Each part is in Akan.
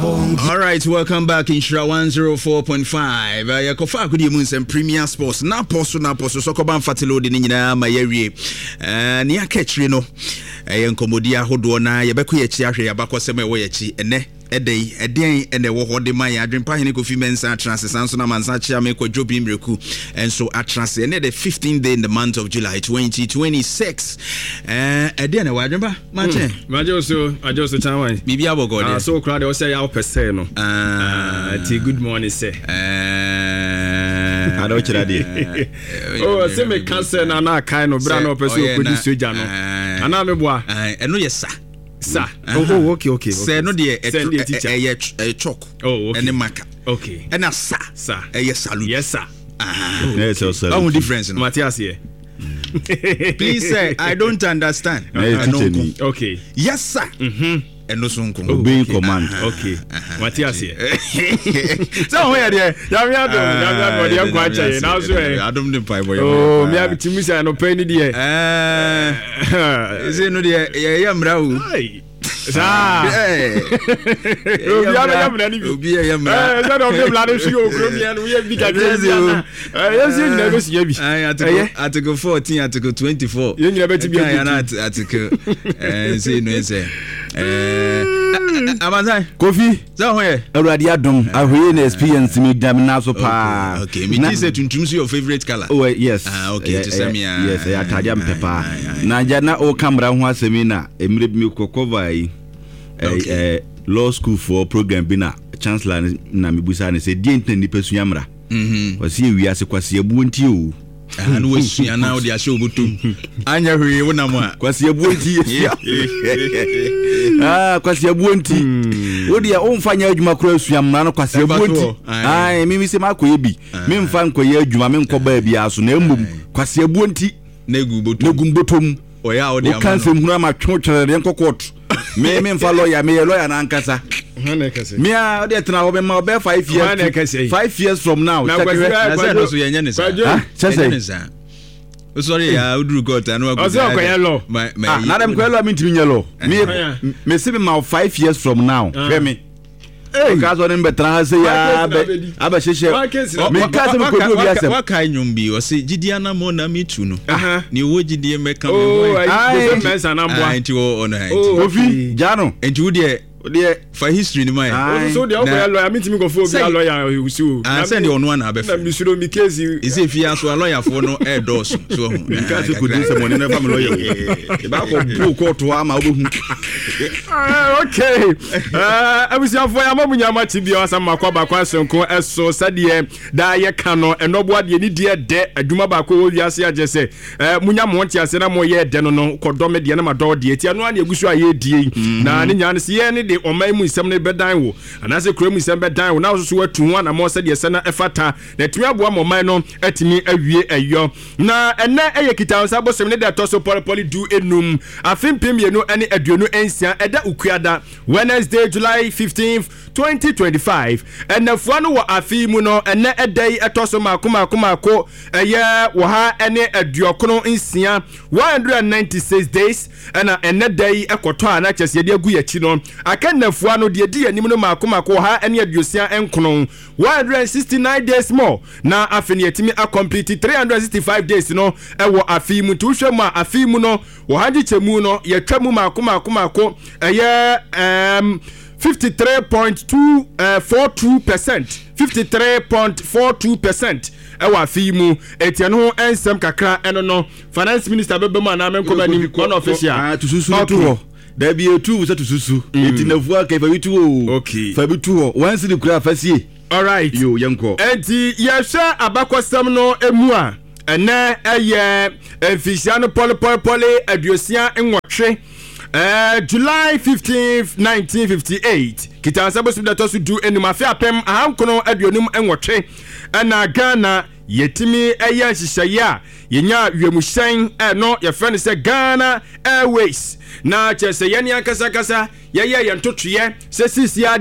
All right, welcome back in Shra 104.5. Yakofa kudi mun Premier Sports. Na poso sokoba mfatilo de nyina mayewie. Ni akechire no. Enkomodi ahodo na yebekọ yechi ahwe yabakọ ewo yechi ene eden ene wo hode man ya adwempa hene Kofi Mensah atranse sanso na mansa chia me kwadwo bimreku enso atranse ene the 15th day in the month of July 2026. Eden na wadwempa mache ajoso chanwan bibi abogode so crowd o say ya opese no good morning sir I don't know. Oh, say me cancel na kai no bra no opese okodi soja no ana me boa eno yes sir. Oh, okay. Say no de a chalk. Oh, okay. And marker. Okay. And a sir. Yes, salute. Yes, sir. Yes, no difference. Matthias here. Please say I don't understand. Okay. Yes, sir. And no soon obeying command. Okay. Matthias here. So where there? I'm quite now so I don't know boy. Oh, me have to miss an open there. Is it no there? Yeah, mrau. Article 14, Article 24. Amazai Kofi so where already adom ahwe na experience me dam na so pa. Okay, me this is tuntum your favorite color. Oh yes. Okay, to send me yes, I atade am pepa. Na ja na o camera ho asemi na emre bi me cover yi law school for program bi na chancellor na me busa na say die ntani pesu yamra. Wasi wi ase kwase abuonti o. And we see now they are show butu anya hwe wona mo a kwase abuonti kwase abuonti odi a omfanya adwuma kura suam na no kwase abuonti mimi se makoye bi me mfa nkoye adwuma me nkoba bi aso na emmom kwase abuonti negu botom oya odi amano kanse hunu ama twotwere nkokot me mfa lawyer me lawyer na ankasa me a odi etna ho be ma obe 5 years from now na so yenye ne sa sorry ya udru got anu ago na dem ko yellow mintimi nyelo me se me ma 5 years from now me because on betra say ya aba sheshe me kase me kodu obi asem waka nyumbi o se gidiana mo na mitu no ni wo gidie meka me Mensah na mboa enti wo ona Kofi jano enti wo de for history ni mai so de oboya lawyer mitimi go for obi lawyer usu na send you on one abefa na misuro mi case is if you aso lawyer for no e dos so because you could do some money never lawyer e ba ko bu court wa ma obehu okay abusia for ya mamunya ma tibi o asam makwa bakwa sonko eso sade da ye ka no enobo de ni de adwuma bakwa wo wiase agese munya monti ase na mo ye de no kodome de na madɔ de tia no na egusu aye die na ne nya ne se ye ne de omai mu isem ne bedan wo anase kura mu isem bedan wo na so watu ho na mo se de se na efata na tumi aboa momai no atimi awie ayo na ene eye kitansa bosem ne de toso poli du enum afimpim ye no ene aduonu ensia eda ukuada Wednesday July 15th 2025 ene fuano wo afi mu no ene edai etoso makomako eye wo ha ene aduokono ensia 196 days ena ene dai ekoto ana kyese de agu yachi no akanafua no de di anim no makomako ha ene aduosia enkono 169 days more na afeni etimi complete 365 days no ewo afi mu tuhwe mu afi mu no wo haji chemu no ye twamu makomako eye 53.42% 53.42% ewa fi mu etiano ho ensem kakra eno no finance minister bebema na men komani one official tususu to da bi etu se tususu etinafu aka fa bitu o okay fa bitu o once the kura fasie all right yo yanko enti ye hwa abakwasam no emu a ene eye enfisiano poli aduosia enwotwe July 15th 1958 kitansa bosu da tosu du enuma fa apem ahankono aduonum enwotwe ana Ghana yetimi eya hihyeya yenya wiamuhyen no ye friend se Ghana Airways na chese yeni akasakasa ye ye ntotwe se sisi ade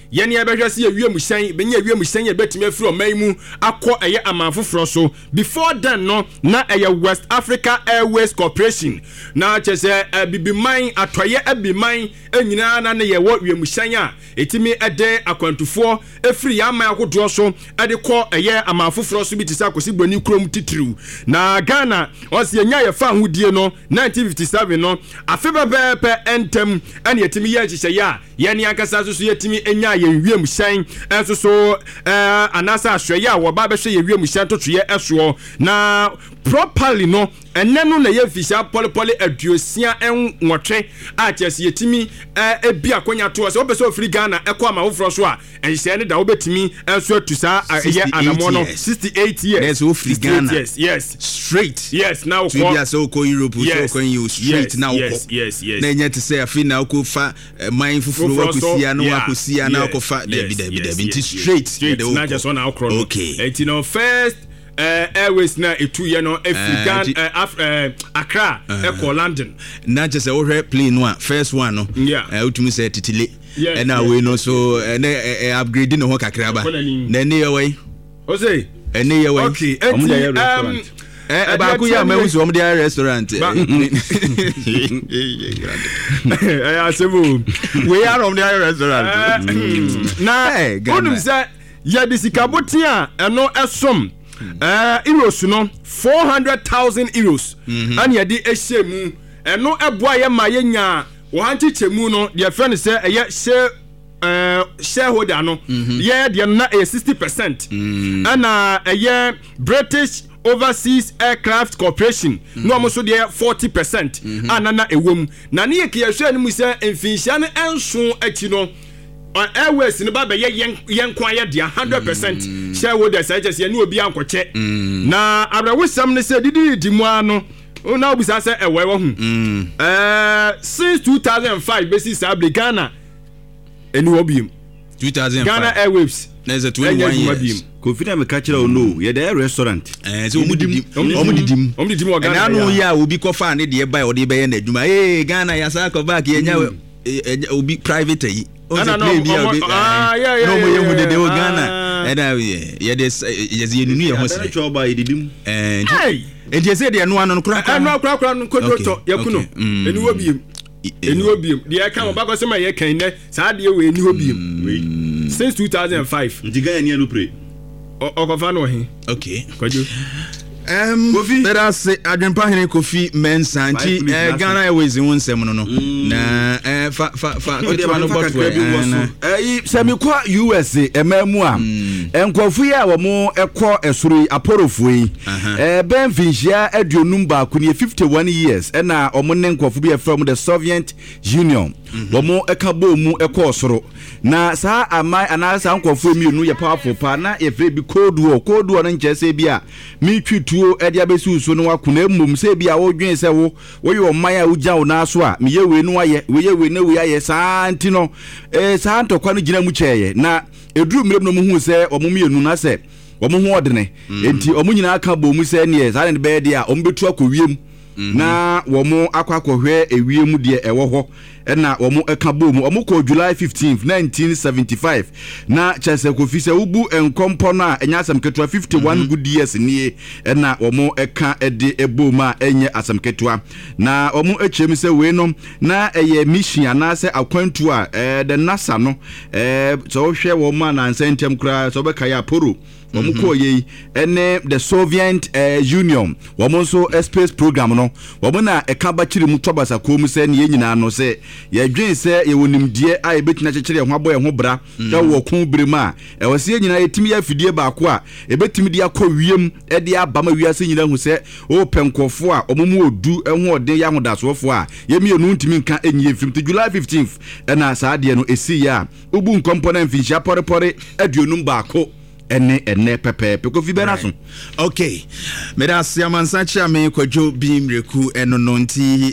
yɛne yɛbɛhwɛ sɛ yɛwie mu hyɛn bɛnyɛ yɛwie mu hyɛn yɛbɛtumi afiri ɔman mu akɔ ɛyɛ aman foforɔ so before then no na ɛyɛ West Africa Airways Corporation na kyɛ sɛ bibiman atɔyɛ abiman nyinaa na ne yɛwɔ wiem hyɛn a ɛtumi ɛde akwantufoɔ ɛfiri yɛ aman ahodoɔ so ɛde kɔ ɛyɛ aman foforɔ so bi te sɛ akɔsi broni kurom titiriw na Ghana ɔsɛ yɛnya yɛfa ahodie no 1957 no afe bɛbɛɛpɛ ɛntɛm ɛne yɛtumi yɛ nhyehyɛeɛ a yɛne ankasa so yɛtumi ɛnya yɛn wiem hyɛn ɛnso so anasa ahwɛyɛ a wɔba bɛhwɛ yɛn wiem hyɛn totoyɛ ɛsoɔ na properly no ɛnɛ no na yɛ mfihyia pɔlepɔle aduosia nwɔtwe a kyɛsɛ yɛtumi ebi akonya to sɛ wopɛ sɛ ofiri Ghana ɛkɔ ama foforɔ so a ɛnhyɛ ne da wobɛtumi ɛnso atu saa ɛyɛ anamɔ no 68 years so ofiri Ghana yes straight yes now to be as so Europe so you straight now yes na nyɛ te sɛ afi na ko fa mind fufuro wakosia no wakosia na ko fa dabi straight na just one akro okay and you know first Airways na etu ye no African Accra Echo London na just say plane no first one no utumi say titile and now we know so upgrade no ho kakra ba na ne ye way o say ene ye way okay restaurant ba ku ya ma so omde restaurant asebu we are omde restaurant na onum say ya disikabotin a eno esom euros no 400,000 euros and yɛde ɛhyɛ mu ɛno ɛboa yɛ ma yɛnya wɔhankyɛkyɛ no deɛ fɛ no sɛ ɛyɛ shareholder no yɛ deɛ no na ɛyɛ 60% ɛna ɛyɛ British Overseas Aircraft Corporation no ɔmo so deɛ 40% anana ɛwom na ne yɛ kiyɛhwɛ no mu sɛ mfinhyia no ɛnso akyi no Airways no ba be yen kwa ye dia 100% shareholders just ye ni obi ankoche na abrawusam ne se didi mu ano na obisa se ewe wo hu since 2005 basis abli Ghana eni obiem 2005 Ghana Airways na is 21 years confident me catch you no ye the restaurant so omudidim Ghana no ya obi kofa ne de buy ode be ye na adwuma Ghana ya sa ko back ye nya obi private yi no mo de Ghana and yeah this nunu ye ho se cho ba edidim and you say they no anu kura no kodoto yakuno eni obiem de ka mo ba ko se ma ye kan ne saa de we eni obiem since 2005 ndiga eni anu pre okofa no he okay kwaju Kofi let us say adwempa hene Kofi Mensah nti Ghana Airways won sem no na fa no bot semikwa USA emamu a enkofu ya wo mo ekọ esoro aporofo yi ben finjia aduonum ba ku ne 51 years na omo ne enkofu bi from the Soviet Union wo mo ekabo mu ekọ osoro na saa amai anasa enkofu emienu ye powerful pa na ye fre bi Cold War no nchese bi a mi twitu edi abesu so no wakuna mmom se bia wo dwen se wo ye oman a ugya wo na so a meye we no aye we ye we na we aye saa nti no saa ntokwa no gina mu kyeye na eduru mrem no mu hu se omomienu na se omo hu odene enti omo nyina aka bo mu se ne saa ne be de a omo betu akowiem na womo akwakohwe ewiem de ewo ho na womo eka bo mu omo ko July 15th 1975 na chese Kofi se ubu enkompo na enya asem ketua 51 good years nie na womo eka ede ebo ma enye asem ketua na womo echem se we no na eye mission anase akwantu a the NASA no so hwe wo ma na nsentem kura so be kai Apollo womo ko ye ene the Soviet Union womo so space program no womo na eka ba kire mu tobasa ko mu se ne nyina no se ye dwen se ye wonimdie a ebetina kyekere ho aboye ho bra da wo ko brema e wose ye nyina yetimi ya fidie ba ko a ebetimi dia kɔ wiem e dia abama wiase nyina hu se o penkofo a omumu odu ho ode ya hodasofo a ye mienu ntimi nka enye film to July 15th na saa de no esi ya ubu component finchia porepore aduonum ba ko ene pepe Kofi Benaso okay medasi amansacha me kwadwo bimreku eno no nti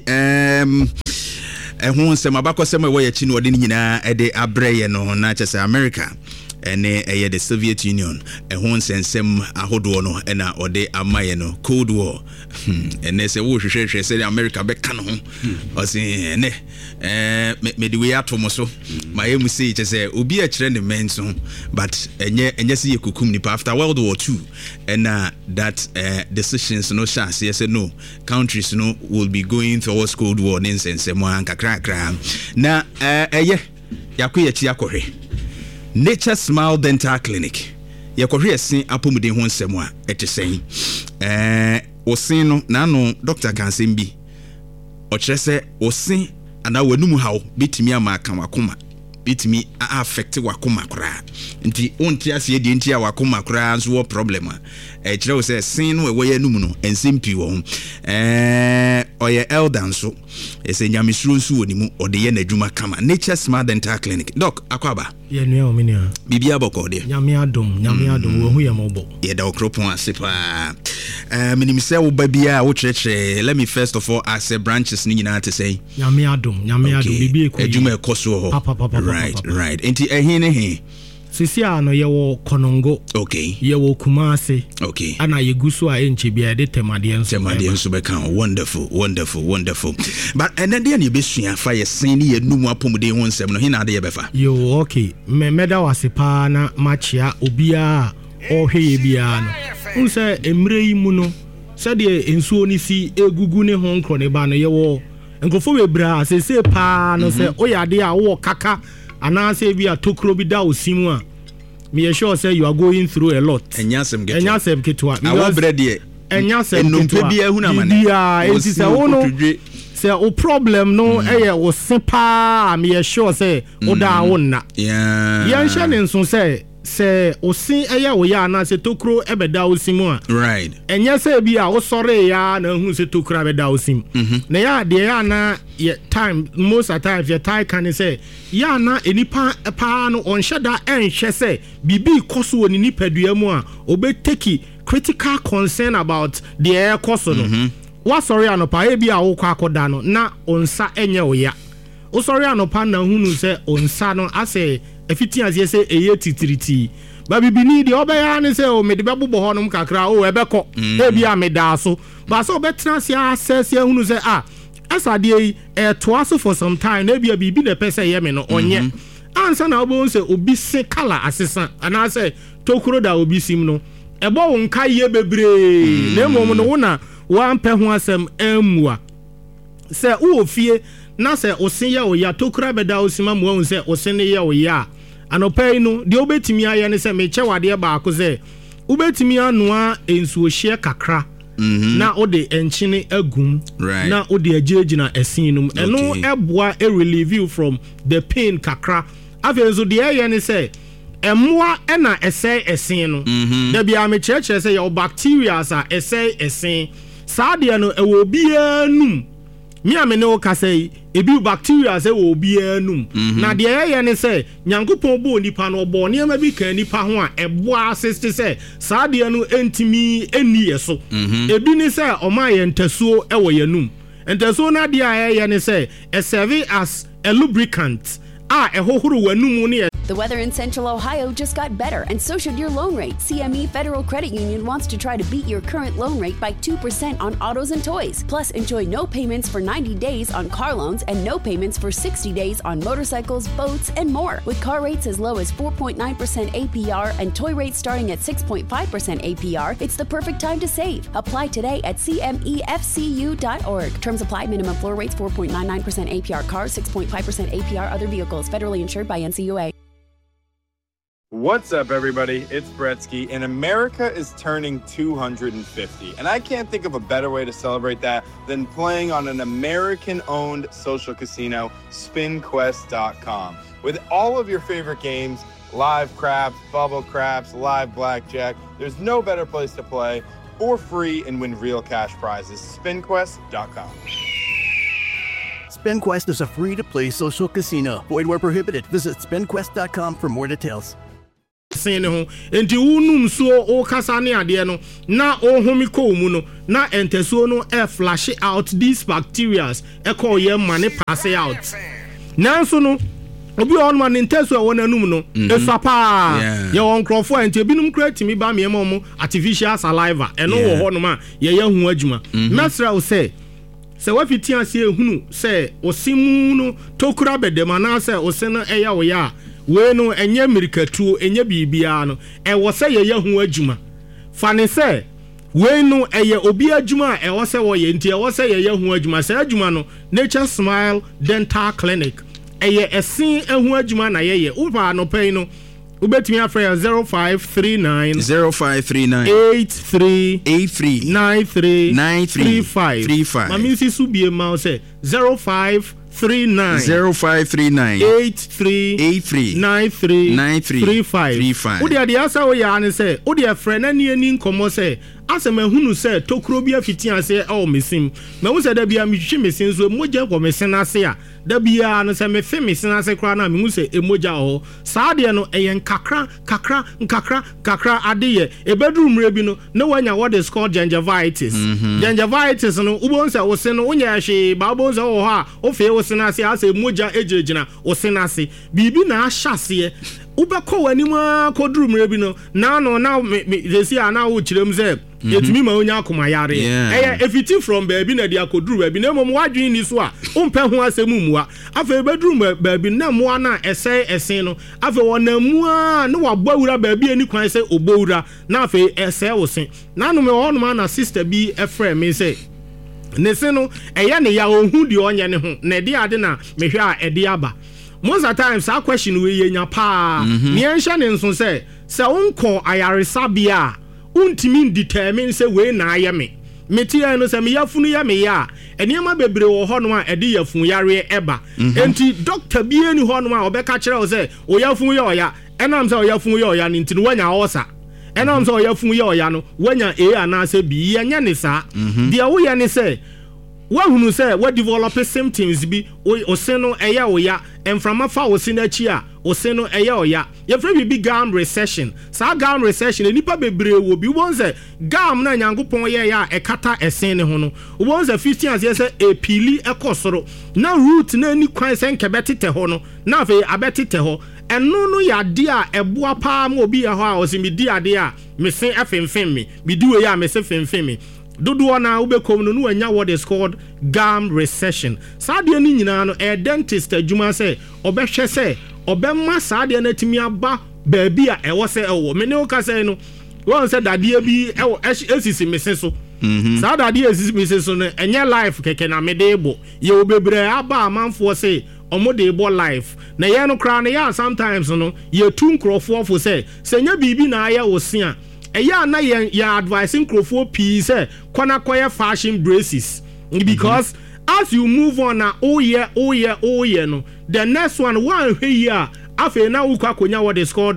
ehun sema bakosema wo ye chi no de nyina ede abreye no na chese America ene the Soviet Union ehon sensem ahodo no na ode amaye no Cold War ene se wo hwehwehwe se America be ka no o se ene me de we atom so my emu say say obi a kire ne menso but enye se yekukum nipa after World War II and that decisions no chance yes no countries no will be going towards Cold War nensensem an kakra na yakoye chi akɔhwe Nature Smile Dental Clinic yakohwe esen apomuden ho nsɛm a ɛtesen osen no na no doctor kan sɛm bi ɔkyerɛ sɛ osen ana wanum hawo bitimi ama kan wakoma bitimi affect wakoma kora nti onti ase de nti a wakoma kora nso wo problem a ɛkyerɛ wo sɛ sen no ɛwɔ yanum no ensɛm pi wɔ ho ɔyɛ elder nso ɛsɛ nyamesuro nso wɔ nimu ɔde yɛ n'adwuma kama Nature Smile Dental Clinic doc akwaba ye nua omenia bibia bɔkɔ de nyame adom wo hu yɛ mɔbɔ ye da okropon ase pa minim sɛ wo ba bia wo kyerɛkyerɛ let me first of all ask branches ni nyina te sɛ nyame adom bibia ekɔ adwuma ɛkɔ so hɔ right enti ɛhin ne he sisi ano yewo Konongo okay yewo Kumase okay ana yeguso a enche bia de temade nso be kan wonderful but and then you be sua fa ye sen ne yenum apomde ho nsem no hina de ye befa yo okay me meda wasepa na machia obia ohwe ye bia no unse emre yi mu no se de ensuo ni si egugu ne ho nkro ne ba no yewo nkofo we bra se pa no se oyade a wo kaka anase bi a tokro bi da osimu a me sure say you are going through a lot enyasem ketwa awo brede enyasem ketwa bi ehuna mane bia enti say wono say o problem no eye wo sepa me sure say o da wonna yan hye ne nso say osin eye wo ya na say tokro ebeda osimu a right enya say bi a wo sore ya na hu say tokro ebeda osim na ya de ya na time most of the time if you tie can say ya na enipa pa no on sheda enhwe say bibi koso woni nipadua mu a obeteki critical concern about the air koso no wa sorry anopa e bi a wo kwa akoda no na onsa enye oya wo sorry anopa na hunu say onsa no ase efiti azie say eye titiriti ba bibini de obeya ne say o me de bebobo honum kakra o ebekọ e bi a me da so ba so betra sia asese hunu say asade toaso for some time na bia bibi na pese ye me no onye ansa na obo nse obi se kala asesa ana say tokuro da obi sim no ebo wonka ye bebre na mom no wona wampe ho asem amua se wo fie na se osen ye o ya tokura beda osima mo won se osen ye o ya anopai no de obetimi aye ne se me chewade ba ko se obetimi anoa ensuo hye kakra na ode enchine agum na ode agegina esinum eno eboa a relieve you from the pain kakra afenzo de aye ne se emmoa na esen no da bia me chechere se your bacteria sa esen saade no ewo bia num mi amene o kasai ebi bacteria se wo bia num na de aye ne se nyankopon bo nipa no bo ne ma bi kan nipa ho a eboa assist se saade no entimi eni yeso ebi ni se o ma ye ntasuo ewo yanum ntasuo na de aye ne se serve as a lubricant ehohoro wanum ne. The weather in Central Ohio just got better, and so should your loan rate. CME Federal Credit Union wants to try to beat your current loan rate by 2% on autos and toys. Plus, enjoy no payments for 90 days on car loans and no payments for 60 days on motorcycles, boats, and more. With car rates as low as 4.9% APR and toy rates starting at 6.5% APR, it's the perfect time to save. Apply today at cmefcu.org. Terms apply. Minimum floor rates 4.99% APR cars, 6.5% APR other vehicles. Federally insured by NCUA. What's up, everybody? It's Bretsky, and America is turning 250. And I can't think of a better way to celebrate that than playing on an American-owned social casino, SpinQuest.com. With all of your favorite games, live craps, bubble craps, live blackjack, there's no better place to play for free and win real cash prizes. SpinQuest.com. SpinQuest is a free-to-play social casino. Void where prohibited. Visit SpinQuest.com for more details. Enti unum so o kasa ne ade no na ohumi ko mu no na entesuo no flash out these bacteria call ye mane pass out nanso no obi on man intenso won anum no esapa ye won crofo enti ebinum create me ba me mo artificial saliva eno wo ho no ma ye hu adwuma mesra wo se wafiti ase ehunu se osimu no tokura bedema na se oseno eya wo ya we no enye mirikatu enye bibia no wo se ye hu adwuma fane se we no eye obi adwuma wo se wo ye nti wo se ye hu adwuma se adwuma no Nature Smile Dental Clinic eye esin ehu adwuma na ye upa no pay no ubetumi afre 0539 83 93 mami si subie ma say 0539 83 93 odi ade asa wo ya ne say odi afre na ne ani nkomo say asem ehunu say tokuro bi afiti ase o mesim ma wo say da bia mehwe mesin so moja ko mesin ase a da bia no say me fe mesin ase kra na me say emoja ho saa de no eyen kakra ade ye ebedrum re bi no na wanya what is called gingivitis gingivitis no ubon say wo se no wonya hwe ba ubon say wo ha o fe wo se na ase ase emoja ejejina wo se na ase bibi na ahyase ubekọ wani ma kodrum re bi no na no na me see ana wo kirem say yetumi ma onya akoma yare efiti from baby na dia koduru baby na mom wadwen ni so a umpe ho asemu muwa afa bedrum baby na mo na esen no afa wona mu a na wabawura baby ani kwan se obowura na afa ese wo sen na no me hono ma na sister bi efre me say ne se no eye ne ya ohun di onye ne ho na de ade na mehwe a ede aba most of times a question we yenya pa ne enhye ne nso se unko ayaresabia untimi determine say we na ayeme metia no say me yafunu ya me ya eniema bebre wo ho no a ede yafun yare eba enti doctor bi eni ho no a obeka kire wo say o yafun ya oya enam say o yafun ya oya ntini wanya osa enam say o yafun ya oya no wanya e ana say bi yenya ne sa de wo ye ne say wahunu say we develop symptoms bi o se no eya oya enframa fa o se na chi a o se no eya oya ye free bi gum recession sa gum recession enipa bebre wo bi won say gum na nyankopon ye ya ekata esen ne ho no won say 15 as ye say epili ekosoro na root na ni kwan say nkebetete ho no na fe abetete ho eno no ya de a eboa pa ma obi ya ho a o se mi di ade a me sen afemfem me bi di we ya me se femfem me dodo na ubekom no anya what is called gum recession saade ni nyina no dentist adwuma say obehwe say obemma saade na timi aba baabi a ewo say ewo me ne o ka say no won say dade bi ewo esisi mese so saade dade esisi mese so no enye life keke na medebo ye obebre aba amanfo say omode bo life na ye no kra na ya sometimes no ye tu nkrofo fo say nya bibi na aya wo se a eya na ya advising crofo p say kwana koye fashion braces because as you move on na oh yeah no the next one here afa na ukwa konya what is called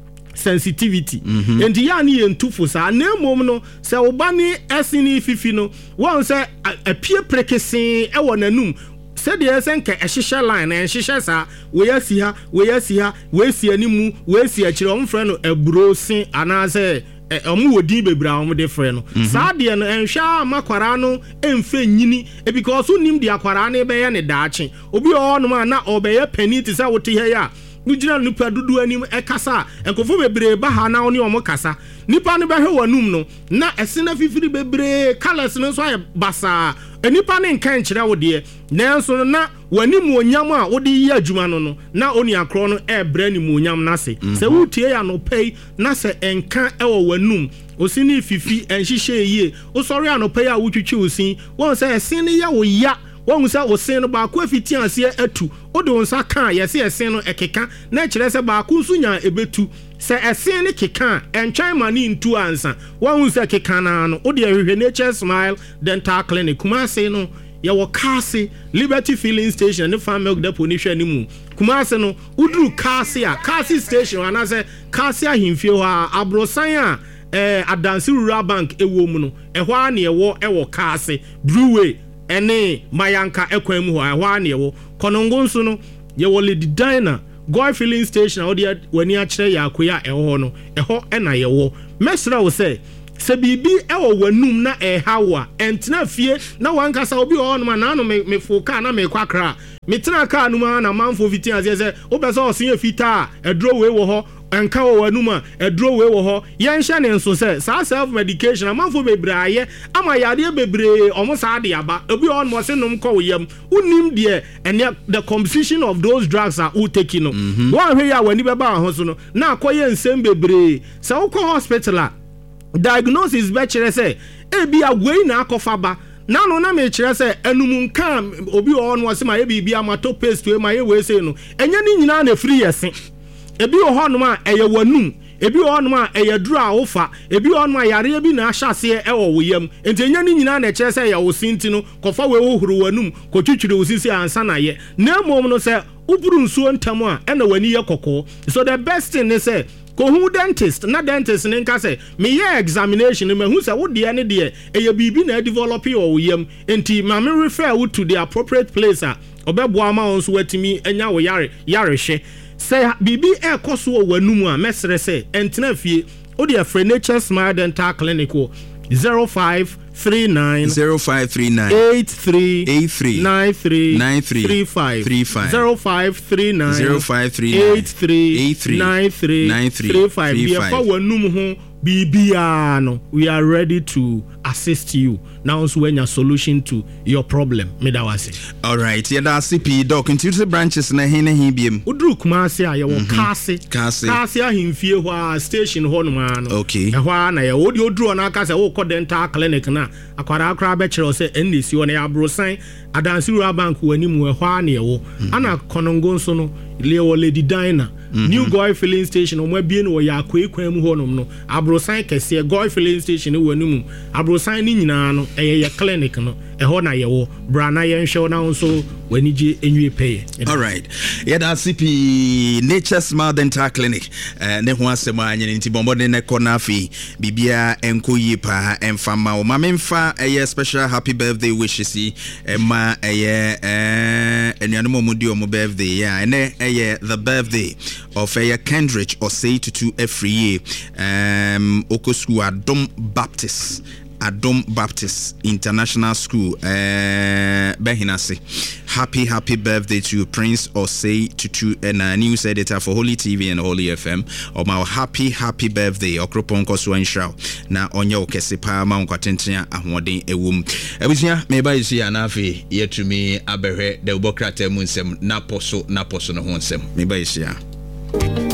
sensitivity and ya ni entufo sa na mom no se obani esini fifi no won say apie prekesen e wonanum said yes and a shisha line and shisha sa we see ha we see animu we see a chiro friend a bro sin anase omu wodi bebra omu de frɛ no saa de no enhwa makwara no emfe nyini because unim de akwara no be ye ne daache obi o no ma na obeye pani ti sa wote he ya mujira nupa dudu anim ekasa enkofo bebre ba ha na oni omo kasa nipa no be hwe wanum no na esena fifiri bebre colors no so aye basa enipa ne nkan kire wo de nanso na wanim onyam a wo de yi adwuma no na oni akro no ebra ni mu onyam na se se wutie ya no pay na se enka ewo wanum osini fifi enhihye yie osori anopai a wutwitwi osin won se esin ne ya wo ya won se osin no ba ko afiti ase atu ode wonsa kan yesi esin no ekeka na kire se ba ko nsunya ebetu se esin ne keka entwan mani ntu ansa won se keka na no ode ahwehwe Nature Smile Dental Clinic Kumase no ya wo Kasi Liberty Filling Station ne Farm Milk Depot ni hwe animu Kumase no uduru Kasi Station anase Kasi ahimfie ho abrosan a Adansi Rural Bank ewo mu no ehwa na ewo Kasi Brewway ene Mayanka ekwan mu ho ehwa na ewo Konongo nso no ye wo Lady Diner Goy Filling Station odi wani a kire ya akoya eho no eho na ye wo mesra wo say se bibi ewo wanum na hawa entena fie na wankasa obi on ma na no me foka na me kwakra me tena ka no ma na manfo fitin azese obese osin fita edro we wo ho enka wo wanuma edro we wo ho yenhye ne nso se sa self medication amanfo bebraaye ama yade bebree omo sa de aba obi on mo se nom ko yam unim de ene the composition of those drugs are all taking no one hwe ya wani beba ho so no na akoye nsem bebree se wo ko hospital diagnosis be kire se ebi agwei na akofa ba na no na me kire se enum nka obi on wo se ma ye bibia amato paste we ma ye we se no enye ni nyina na free yese ebi ohonum a eye wanum ebi ohonum a eye duru a wofa ebi ohonum a yare bi na ahyase ewo woyam enti enya ni nyina na kire se ye wo sinti no kofa we wohuru wanum kotwitwire osisi ansa na ye na mom no se uburu nsuo ntam a ena wani ye kokko so the best thing is say who dentist na dentist nka say me ye examination me hu say wo de ne de eye bibi na develop your yam enti ma me refer you to the appropriate place a obeboa ma onso watimi enya wo yare hwe say bibi e koso wo wanum a mesere say entena fie o de Free Nature Smile Dental Clinic 0539 83 93 0539 Before wanum ho bibia no we are ready to assist you now so when your solution to your problem medawase. All right, that's CP doc into branches na he biem udru kumase a ye wo kase a himfie ho a station ho no ma no okay ho na ye wo de odru na aka se wo ko dental clinic na akwara akra be kire se NDC wo na ya brosan adansi rural bank wani mu ho na ye wo ana konongo nso no lewo lady diner new goy filling station omo bie no ya kwekwan mu ho no abrosan kese goy filling station wani mu abrosan ni nyina no eye clinic no ho na ye wo brana ye nhwe na nso wani je enwie pay. All right, that's CP Nature Smile Dental Clinic ne ho asema anyene nti bombo ne kona fi bibia enko yi pa emfama o mamemfa eye special happy birthday wishes ma eye enuanom omudi omo birthday ya ene eye the birthday of eye Kendrick or say to every year Okosku Adom Baptist International School Behinase. Happy birthday to Prince Osei Tutu and news editor for Holy TV and Holy FM. Or my happy birthday Okropon Koswanshaw. Na onyo kesepa ma nkwatentia ahwode ewum. Ebusia meba isi anafi yetumi abehe de ubokrate munsem na poso no ho nsem. Meba isi